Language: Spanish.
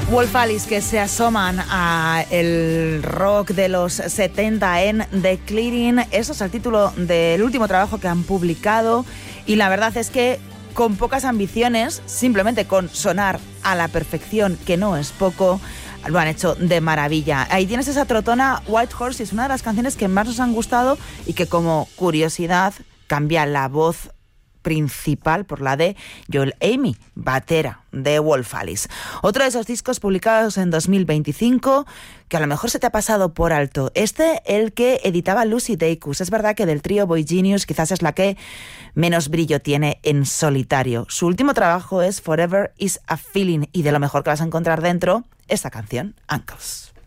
Wolf Alice, que se asoman a el rock de los 70 en The Clearing. Eso es el título del último trabajo que han publicado y la verdad es que con pocas ambiciones, simplemente con sonar a la perfección, que no es poco, lo han hecho de maravilla. Ahí tienes esa trotona White Horse, es una de las canciones que más nos han gustado y que, como curiosidad, cambia la voz principal por la de Joel Amy, batera de Wolf Alice. Otro de esos discos publicados en 2025 que a lo mejor se te ha pasado por alto. El que editaba Lucy Dacus. Es verdad que del trío Boy Genius quizás es la que menos brillo tiene en solitario. Su último trabajo es Forever is a Feeling y de lo mejor que vas a encontrar dentro, esta canción, Uncles.